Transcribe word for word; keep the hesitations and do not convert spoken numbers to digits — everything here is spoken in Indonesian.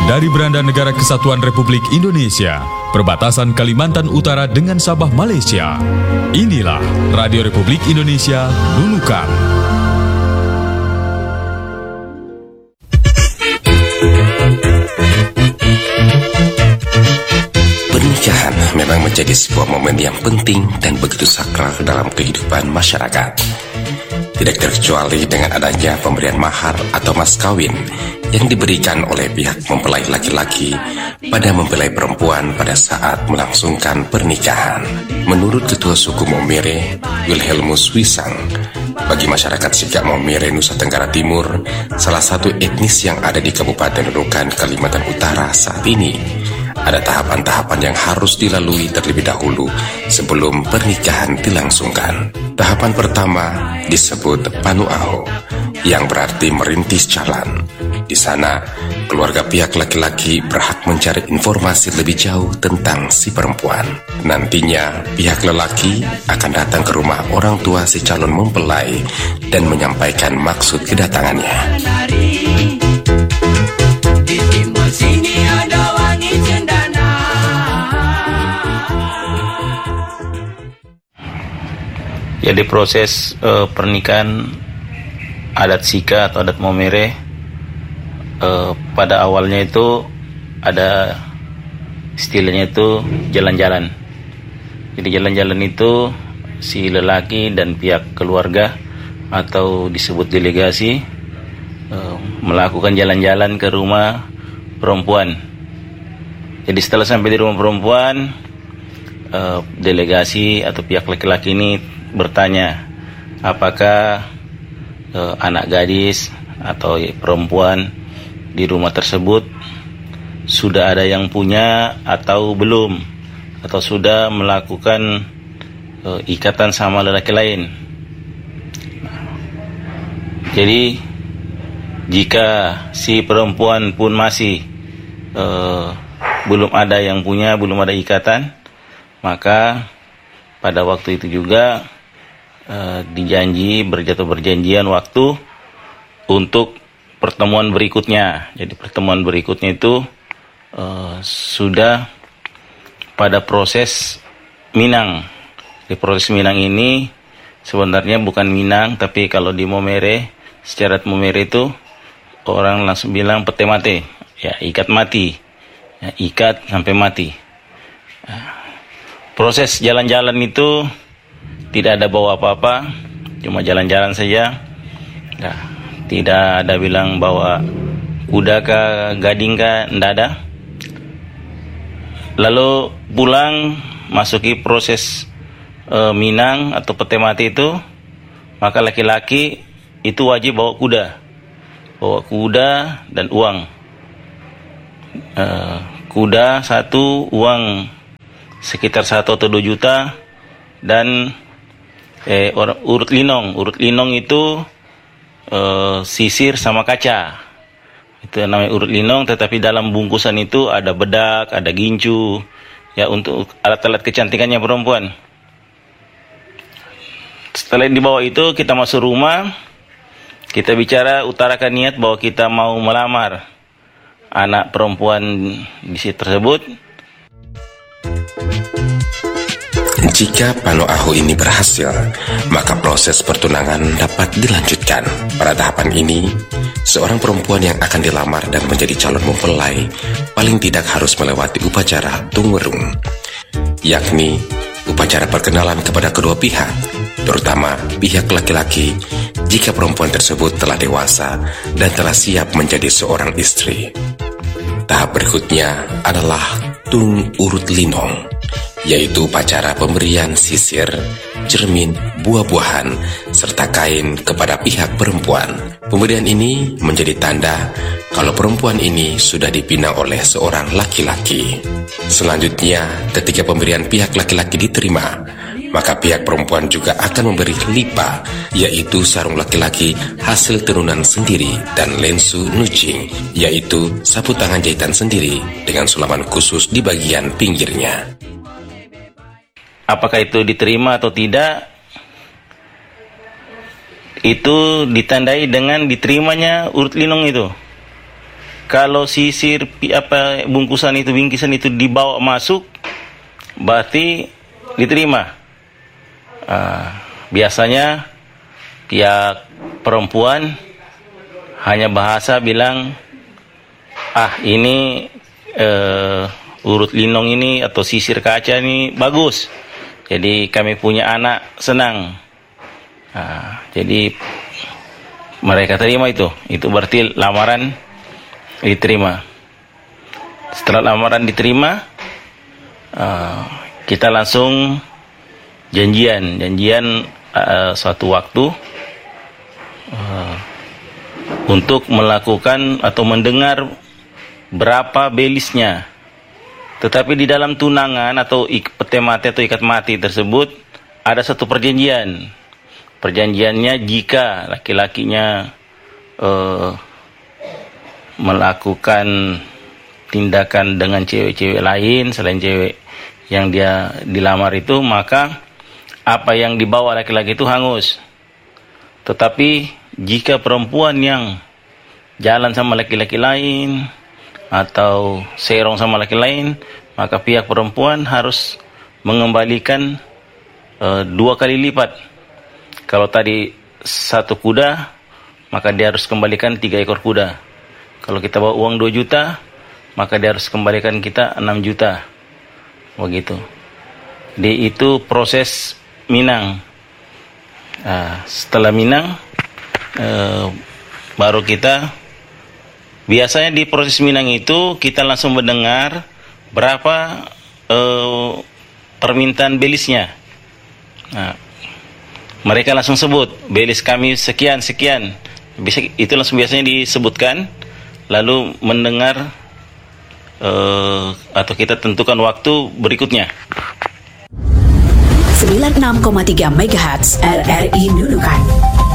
Dari beranda negara Kesatuan Republik Indonesia, perbatasan Kalimantan Utara dengan Sabah, Malaysia. Inilah Radio Republik Indonesia Nunukan. Pernikahan memang menjadi sebuah momen yang penting dan begitu sakral dalam kehidupan masyarakat. Tidak terkecuali dengan adanya pemberian mahar atau mas kawin yang diberikan oleh pihak mempelai laki-laki pada mempelai perempuan pada saat melangsungkan pernikahan. Menurut Ketua Suku Maumere, Wilhelmus Wisang, bagi masyarakat Sigak Maumere, Nusa Tenggara Timur, salah satu etnis yang ada di Kabupaten Nunukan, Kalimantan Utara saat ini, ada tahapan-tahapan yang harus dilalui terlebih dahulu sebelum pernikahan dilangsungkan. Tahapan pertama disebut Panu'aho, yang berarti merintis jalan. Di sana, keluarga pihak laki-laki berhak mencari informasi lebih jauh tentang si perempuan. Nantinya, pihak lelaki akan datang ke rumah orang tua si calon mempelai dan menyampaikan maksud kedatangannya. Jadi proses uh, pernikahan adat Sika atau adat Maumere uh, pada awalnya itu ada istilahnya itu jalan-jalan. Jadi jalan-jalan itu si lelaki dan pihak keluarga atau disebut delegasi uh, melakukan jalan-jalan ke rumah perempuan. Jadi setelah sampai di rumah perempuan, uh, delegasi atau pihak laki-laki ini bertanya apakah eh, anak gadis atau perempuan di rumah tersebut sudah ada yang punya atau belum, atau sudah melakukan eh, ikatan sama lelaki lain. Jadi jika si perempuan pun masih eh, belum ada yang punya, belum ada ikatan, maka pada waktu itu juga Uh, dijanji berjatuh berjanjian waktu untuk pertemuan berikutnya. Jadi pertemuan berikutnya itu uh, sudah pada proses minang. Di proses minang ini sebenarnya bukan minang, tapi kalau di Maumere, secara Maumere itu orang langsung bilang pete mate, ya ikat mati, ya, ikat sampai mati. Nah, proses jalan-jalan itu tidak ada bawa apa-apa, cuma jalan-jalan saja. Nah, tidak ada bilang bawa kuda kah, gading kah, tidak ada. Lalu pulang, masuki proses e, minang atau pete mati itu, maka laki-laki itu wajib bawa kuda, bawa kuda dan uang. E, kuda satu, uang sekitar satu atau dua juta, dan Eh, or, urut linong, urut linong itu eh, sisir sama kaca. Itu namanya urut linong, tetapi dalam bungkusan itu ada bedak, ada gincu, ya untuk alat-alat kecantikannya perempuan. Setelah dibawa itu, kita masuk rumah, kita bicara, utarakan niat bahwa kita mau melamar anak perempuan di situ tersebut. Jika Panu'aho ini berhasil, maka proses pertunangan dapat dilanjutkan. Pada tahapan ini, seorang perempuan yang akan dilamar dan menjadi calon mempelai paling tidak harus melewati upacara tungwerung, yakni upacara perkenalan kepada kedua pihak, terutama pihak laki-laki jika perempuan tersebut telah dewasa dan telah siap menjadi seorang istri. Tahap berikutnya adalah tung urut linong, yaitu upacara pemberian sisir, cermin, buah-buahan, serta kain kepada pihak perempuan. Pemberian ini menjadi tanda kalau perempuan ini sudah dipinang oleh seorang laki-laki. Selanjutnya, ketika pemberian pihak laki-laki diterima, maka pihak perempuan juga akan memberi lipa, yaitu sarung laki-laki hasil tenunan sendiri, dan lensu nucing, yaitu sapu tangan jahitan sendiri dengan sulaman khusus di bagian pinggirnya. Apakah itu diterima atau tidak, itu ditandai dengan diterimanya urut linong itu. kalau sisir pi- apa bungkusan itu bingkisan itu dibawa masuk, berarti diterima. Uh, biasanya pihak perempuan hanya bahasa bilang, ah ini uh, urut linong ini atau sisir kaca ini bagus, jadi kami punya anak senang. Uh, jadi mereka terima itu, itu berarti lamaran diterima. Setelah lamaran diterima, uh, kita langsung janjian, janjian uh, suatu waktu uh, untuk melakukan atau mendengar berapa belisnya. Tetapi di dalam tunangan atau ik- pete mati atau ikat mati tersebut ada satu perjanjian. Perjanjiannya jika laki-lakinya uh, melakukan tindakan dengan cewek-cewek lain selain cewek yang dia dilamar itu, maka apa yang dibawa laki-laki itu hangus. Tetapi jika perempuan yang jalan sama laki-laki lain atau serong sama laki lain, maka pihak perempuan harus mengembalikan uh, dua kali lipat. Kalau tadi satu kuda, maka dia harus kembalikan tiga ekor kuda. Kalau kita bawa uang dua juta, maka dia harus kembalikan kita enam juta. Begitu. Jadi itu proses minang. Nah, setelah minang, eh, baru kita, biasanya di proses minang itu kita langsung mendengar berapa eh, permintaan belisnya. Nah, mereka langsung sebut, belis kami sekian, sekian. Bisa, itu langsung biasanya disebutkan. Lalu mendengar uh, atau kita tentukan waktu berikutnya. sembilan puluh enam koma tiga megahertz R R I Nunukan.